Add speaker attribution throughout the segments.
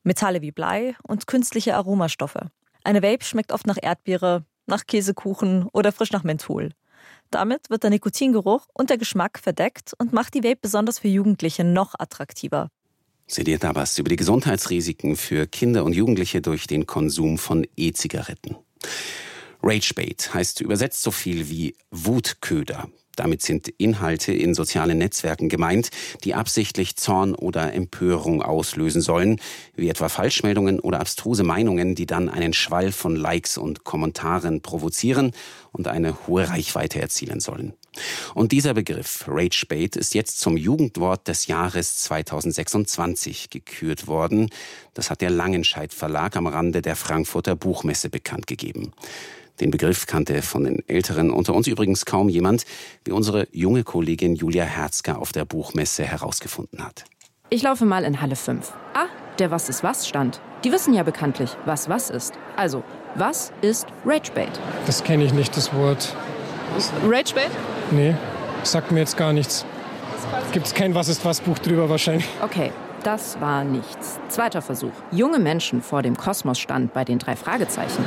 Speaker 1: Metalle wie Blei und künstliche Aromastoffe. Eine Vape schmeckt oft nach Erdbeere, nach Käsekuchen oder frisch nach Menthol. Damit wird der Nikotingeruch und der Geschmack verdeckt und macht die Vape besonders für Jugendliche noch attraktiver.
Speaker 2: Seht da was über die Gesundheitsrisiken für Kinder und Jugendliche durch den Konsum von E-Zigaretten. Ragebait heißt übersetzt so viel wie Wutköder. Damit sind Inhalte in sozialen Netzwerken gemeint, die absichtlich Zorn oder Empörung auslösen sollen, wie etwa Falschmeldungen oder abstruse Meinungen, die dann einen Schwall von Likes und Kommentaren provozieren und eine hohe Reichweite erzielen sollen. Und dieser Begriff Ragebait ist jetzt zum Jugendwort des Jahres 2026 gekürt worden. Das hat der Langenscheidt Verlag am Rande der Frankfurter Buchmesse bekannt gegeben. Den Begriff kannte von den Älteren unter uns übrigens kaum jemand, wie unsere junge Kollegin Julia Herzger auf der Buchmesse herausgefunden hat.
Speaker 3: Ich laufe mal in Halle 5. Ah, der Was ist was stand. Die wissen ja bekanntlich, was ist. Also, was ist Ragebait?
Speaker 4: Das kenne ich nicht, das Wort.
Speaker 3: Ragebait?
Speaker 4: Nee, sagt mir jetzt gar nichts. Gibt's kein Was ist was Buch drüber wahrscheinlich.
Speaker 3: Okay, das war nichts. Zweiter Versuch. Junge Menschen vor dem Kosmosstand bei den 3 Fragezeichen.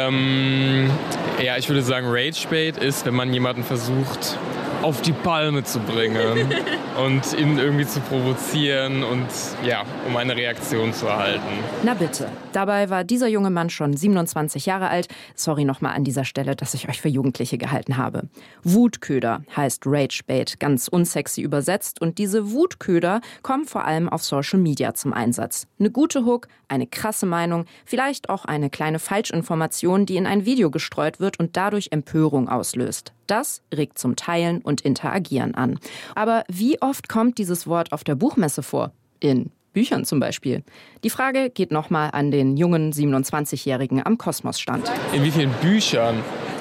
Speaker 5: Ja, ich würde sagen, Ragebait ist, wenn man jemanden versucht, auf die Palme zu bringen und ihn irgendwie zu provozieren und ja, um eine Reaktion zu erhalten.
Speaker 3: Na bitte. Dabei war dieser junge Mann schon 27 Jahre alt. Sorry nochmal an dieser Stelle, dass ich euch für Jugendliche gehalten habe. Wutköder heißt Ragebait, ganz unsexy übersetzt. Und diese Wutköder kommen vor allem auf Social Media zum Einsatz. Eine gute Hook, eine krasse Meinung, vielleicht auch eine kleine Falschinformation, die in ein Video gestreut wird und dadurch Empörung auslöst. Das regt zum Teilen und Interagieren an. Aber wie oft kommt dieses Wort auf der Buchmesse vor? In Büchern zum Beispiel. Die Frage geht nochmal an den jungen 27-Jährigen am Kosmosstand.
Speaker 5: In wie vielen Büchern?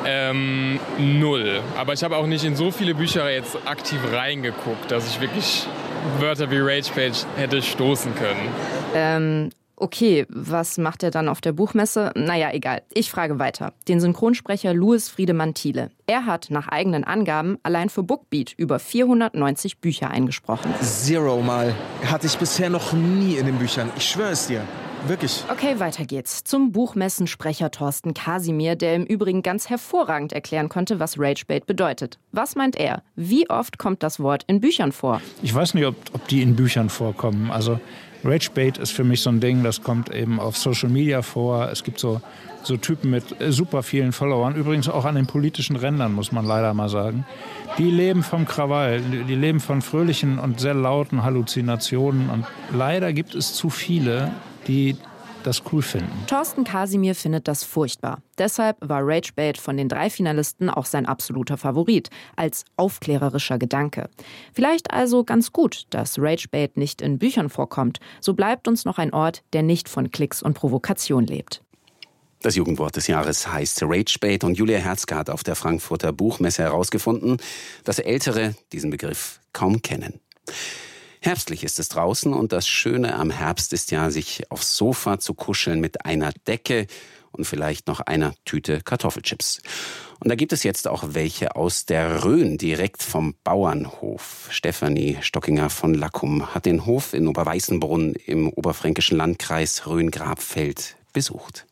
Speaker 5: 0. Aber ich habe auch nicht in so viele Bücher jetzt aktiv reingeguckt, dass ich wirklich Wörter wie Ragebait hätte stoßen können.
Speaker 3: Okay, was macht er dann auf der Buchmesse? Naja, egal. Ich frage weiter. Den Synchronsprecher Louis Friedemann Thiele. Er hat nach eigenen Angaben allein für Bookbeat über 490 Bücher eingesprochen.
Speaker 6: 0 Mal. Hatte ich bisher noch nie in den Büchern. Ich schwöre es dir. Wirklich.
Speaker 3: Okay, weiter geht's. Zum Buchmessensprecher Thorsten Kasimir, der im Übrigen ganz hervorragend erklären konnte, was Ragebait bedeutet. Was meint er? Wie oft kommt das Wort in Büchern vor?
Speaker 7: Ich weiß nicht, ob die in Büchern vorkommen. Also Ragebait ist für mich so ein Ding, das kommt eben auf Social Media vor. Es gibt so Typen mit super vielen Followern, übrigens auch an den politischen Rändern, muss man leider mal sagen. Die leben vom Krawall, die leben von fröhlichen und sehr lauten Halluzinationen. Und leider gibt es zu viele, die das cool finden.
Speaker 3: Thorsten Kasimir findet das furchtbar. Deshalb war Ragebait von den 3 Finalisten auch sein absoluter Favorit, als aufklärerischer Gedanke. Vielleicht also ganz gut, dass Ragebait nicht in Büchern vorkommt. So bleibt uns noch ein Ort, der nicht von Klicks und Provokation lebt.
Speaker 2: Das Jugendwort des Jahres heißt Ragebait und Julia Herzger hat auf der Frankfurter Buchmesse herausgefunden, dass Ältere diesen Begriff kaum kennen. Herbstlich ist es draußen und das Schöne am Herbst ist ja, sich aufs Sofa zu kuscheln mit einer Decke und vielleicht noch einer Tüte Kartoffelchips. Und da gibt es jetzt auch welche aus der Rhön, direkt vom Bauernhof. Stefanie Stockinger von Lackum hat den Hof in Oberweißenbrunn im oberfränkischen Landkreis Rhön-Grabfeld besucht.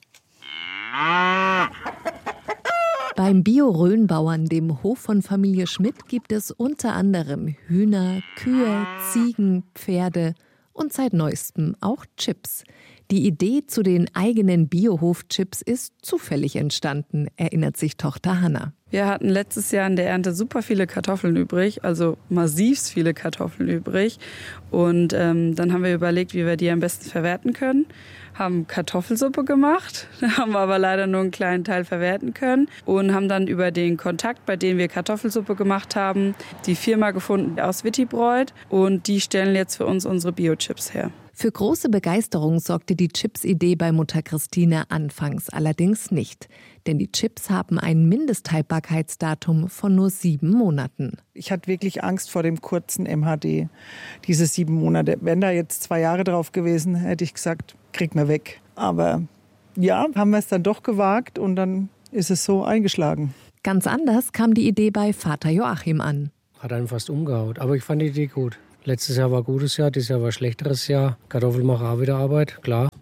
Speaker 8: Beim Bio-Rhön-Bauern, dem Hof von Familie Schmidt, gibt es unter anderem Hühner, Kühe, Ziegen, Pferde und seit neuestem auch Chips. Die Idee zu den eigenen Biohof-Chips ist zufällig entstanden, erinnert sich Tochter Hanna.
Speaker 9: Wir hatten letztes Jahr in der Ernte super viele Kartoffeln übrig, also massivst viele Kartoffeln übrig. Und dann haben wir überlegt, wie wir die am besten verwerten können. Haben Kartoffelsuppe gemacht, haben aber leider nur einen kleinen Teil verwerten können und haben dann über den Kontakt, bei dem wir Kartoffelsuppe gemacht haben, die Firma gefunden aus Wittibräut und die stellen jetzt für uns unsere Bio-Chips her.
Speaker 8: Für große Begeisterung sorgte die Chips-Idee bei Mutter Christine anfangs allerdings nicht. Denn die Chips haben ein Mindesthaltbarkeitsdatum von nur 7 Monaten.
Speaker 10: Ich hatte wirklich Angst vor dem kurzen MHD, diese 7 Monate. Wenn da jetzt 2 Jahre drauf gewesen, hätte ich gesagt, krieg mir weg. Aber ja, haben wir es dann doch gewagt und dann ist es so eingeschlagen.
Speaker 8: Ganz anders kam die Idee bei Vater Joachim an.
Speaker 11: Hat einen fast umgehauen, aber ich fand die Idee gut. Letztes Jahr war ein gutes Jahr, dieses Jahr war ein schlechteres Jahr. Kartoffeln machen auch wieder Arbeit, klar.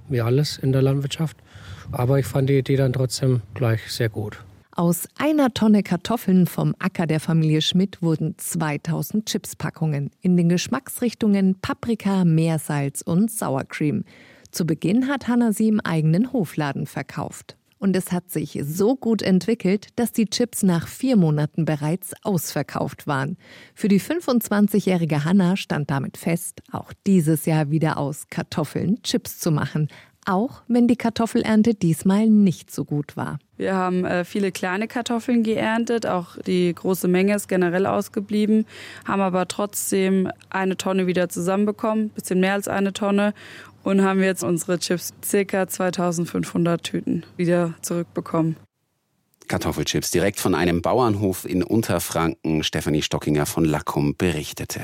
Speaker 11: wie alles in der Landwirtschaft. Aber ich fand die Idee dann trotzdem gleich sehr gut.
Speaker 8: Aus einer Tonne Kartoffeln vom Acker der Familie Schmidt wurden 2000 Chipspackungen in den Geschmacksrichtungen Paprika, Meersalz und Sour Cream. Zu Beginn hat Hanna sie im eigenen Hofladen verkauft. Und es hat sich so gut entwickelt, dass die Chips nach 4 Monaten bereits ausverkauft waren. Für die 25-jährige Hanna stand damit fest, auch dieses Jahr wieder aus Kartoffeln Chips zu machen. Auch wenn die Kartoffelernte diesmal nicht so gut war.
Speaker 9: Wir haben viele kleine Kartoffeln geerntet, auch die große Menge ist generell ausgeblieben, haben aber trotzdem 1 Tonne wieder zusammenbekommen, ein bisschen mehr als 1 Tonne und haben jetzt unsere Chips, ca. 2500 Tüten, wieder zurückbekommen.
Speaker 2: Kartoffelchips direkt von einem Bauernhof in Unterfranken. Stefanie Stockinger von Lackum berichtete.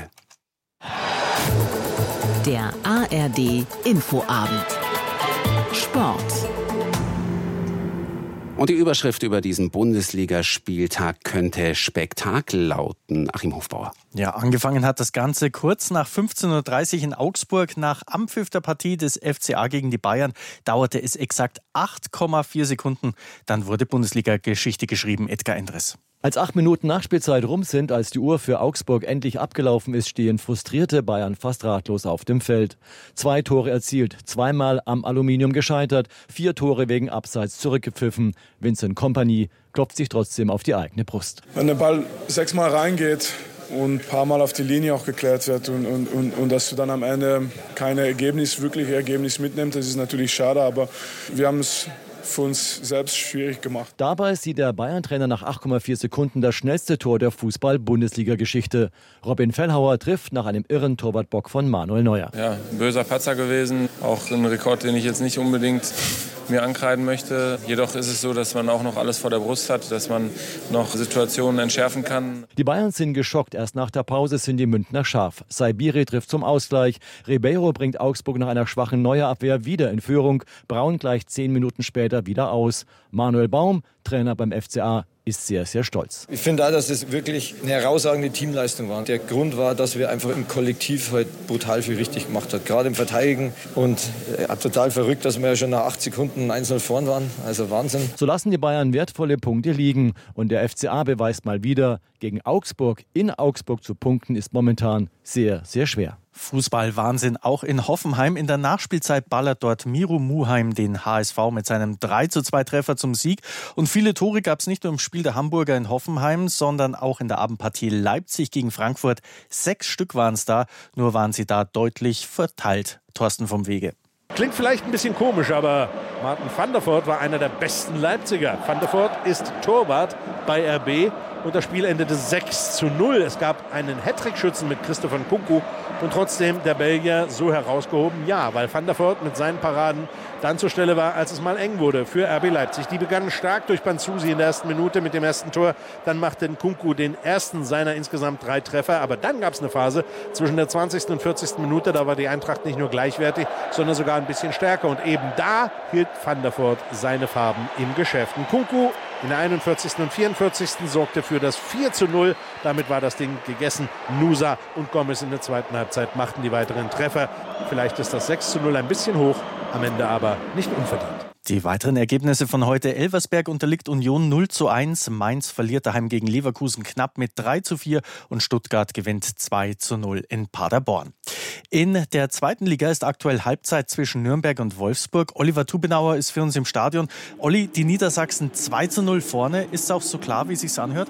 Speaker 12: Der ARD Infoabend. Sport.
Speaker 2: Und die Überschrift über diesen Bundesligaspieltag könnte Spektakel lauten. Achim Hofbauer.
Speaker 13: Ja, angefangen hat das Ganze kurz nach 15:30 Uhr in Augsburg. Nach Anpfiff der Partie des FCA gegen die Bayern dauerte es exakt 8,4 Sekunden. Dann wurde Bundesliga-Geschichte geschrieben. Edgar Endres.
Speaker 14: Als 8 Minuten Nachspielzeit rum sind, als die Uhr für Augsburg endlich abgelaufen ist, stehen frustrierte Bayern fast ratlos auf dem Feld. 2 Tore erzielt, 2-mal am Aluminium gescheitert, 4 Tore wegen Abseits zurückgepfiffen. Vincent Kompany klopft sich trotzdem auf die eigene Brust.
Speaker 15: Wenn der Ball 6-mal reingeht und ein paar Mal auf die Linie auch geklärt wird und dass du dann am Ende kein wirkliches Ergebnis mitnimmst, das ist natürlich schade, aber wir haben es für uns selbst schwierig gemacht.
Speaker 14: Dabei sieht der Bayern-Trainer nach 8,4 Sekunden das schnellste Tor der Fußball-Bundesliga-Geschichte. Robin Fellhauer trifft nach einem irren Torwartbock von Manuel Neuer.
Speaker 16: Ja, ein böser Patzer gewesen. Auch ein Rekord, den ich jetzt nicht unbedingt mir ankreiden möchte. Jedoch ist es so, dass man auch noch alles vor der Brust hat, dass man noch Situationen entschärfen kann.
Speaker 14: Die Bayern sind geschockt. Erst nach der Pause sind die Münchner scharf. Saibiri trifft zum Ausgleich. Ribeiro bringt Augsburg nach einer schwachen Neuerabwehr wieder in Führung. Braun gleicht 10 Minuten später wieder aus. Manuel Baum, Trainer beim FCA, ist sehr, sehr stolz.
Speaker 17: Ich finde auch, dass es wirklich eine herausragende Teamleistung war. Der Grund war, dass wir einfach im Kollektiv halt brutal viel richtig gemacht haben. Gerade im Verteidigen. Und total verrückt, dass wir ja schon nach 8 Sekunden 1-0 vorn waren. Also Wahnsinn.
Speaker 14: So lassen die Bayern wertvolle Punkte liegen. Und der FCA beweist mal wieder, gegen Augsburg in Augsburg zu punkten, ist momentan sehr, sehr schwer.
Speaker 13: Fußballwahnsinn auch in Hoffenheim. In der Nachspielzeit ballert dort Miro Muheim den HSV mit seinem 3:2-Treffer zum Sieg. Und viele Tore gab es nicht nur im Spiel der Hamburger in Hoffenheim, sondern auch in der Abendpartie Leipzig gegen Frankfurt. 6 Stück waren es da, nur waren sie da deutlich verteilt. Thorsten vom Wege.
Speaker 18: Klingt vielleicht ein bisschen komisch, aber Martin van der Voort war einer der besten Leipziger. Van der Voort ist Torwart bei RB und das Spiel endete 6:0. Es gab einen Hattrick-Schützen mit Christopher Nkunku und trotzdem der Belgier so herausgehoben, ja, weil Van der Voort mit seinen Paraden dann zur Stelle war, als es mal eng wurde für RB Leipzig. Die begannen stark durch Banzusi in der ersten Minute mit dem ersten Tor. Dann machte Nkunku den ersten seiner insgesamt 3 Treffer. Aber dann gab es eine Phase zwischen der 20. und 40. Minute. Da war die Eintracht nicht nur gleichwertig, sondern sogar ein bisschen stärker. Und eben da hielt Van der Voort seine Farben im Geschäft. Nkunku in der 41. und 44. sorgte für das 4:0. Damit war das Ding gegessen. Nusa und Gomez in der zweiten Halbzeit machten die weiteren Treffer. Vielleicht ist das 6:0 ein bisschen hoch, am Ende aber nicht unverdient.
Speaker 13: Die weiteren Ergebnisse von heute. Elversberg unterliegt Union 0:1. Mainz verliert daheim gegen Leverkusen knapp mit 3:4 und Stuttgart gewinnt 2:0 in Paderborn. In der zweiten Liga ist aktuell Halbzeit zwischen Nürnberg und Wolfsburg. Oliver Tubenauer ist für uns im Stadion. Olli, die Niedersachsen 2:0 vorne. Ist es auch so klar, wie es sich anhört?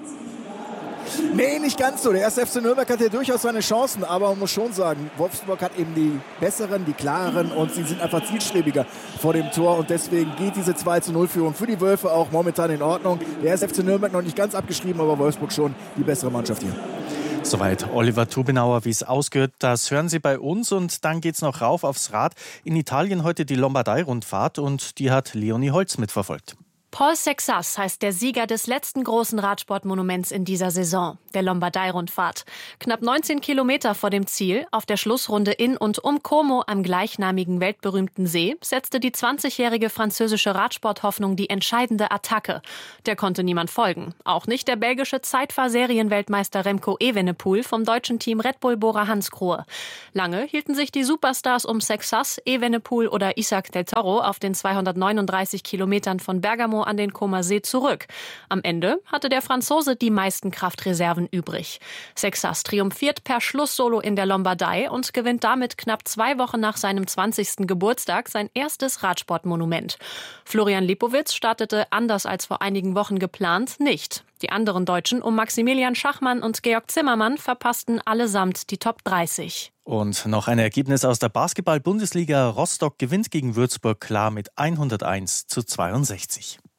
Speaker 19: Nee, nicht ganz so. Der erste FC Nürnberg hat ja durchaus seine Chancen, aber man muss schon sagen, Wolfsburg hat eben die besseren, die klareren und sie sind einfach zielstrebiger vor dem Tor und deswegen geht diese 2:0-Führung für die Wölfe auch momentan in Ordnung. Der erste FC Nürnberg noch nicht ganz abgeschrieben, aber Wolfsburg schon die bessere Mannschaft hier.
Speaker 13: Soweit Oliver Tubenauer, wie es ausgehört. Das hören Sie bei uns und dann geht's noch rauf aufs Rad. In Italien heute die Lombardei-Rundfahrt und die hat Leonie Holz mitverfolgt.
Speaker 20: Paul Sexas heißt der Sieger des letzten großen Radsportmonuments in dieser Saison, der Lombardei-Rundfahrt. Knapp 19 Kilometer vor dem Ziel, auf der Schlussrunde in und um Como am gleichnamigen weltberühmten See, setzte die 20-jährige französische Radsporthoffnung die entscheidende Attacke. Der konnte niemand folgen. Auch nicht der belgische Zeitfahr-Serienweltmeister Remco Evenepoel vom deutschen Team Red Bull Bora-Hansgrohe. Lange hielten sich die Superstars um Sexas, Evenepoel oder Isaac del Toro auf den 239 Kilometern von Bergamo an den Comer See zurück. Am Ende hatte der Franzose die meisten Kraftreserven übrig. Sexas triumphiert per Schlusssolo in der Lombardei und gewinnt damit knapp 2 Wochen nach seinem 20. Geburtstag sein erstes Radsportmonument. Florian Lipowitz startete anders als vor einigen Wochen geplant nicht. Die anderen Deutschen um Maximilian Schachmann und Georg Zimmermann verpassten allesamt die Top 30.
Speaker 13: Und noch ein Ergebnis aus der Basketball-Bundesliga. Rostock gewinnt gegen Würzburg klar mit 101:62.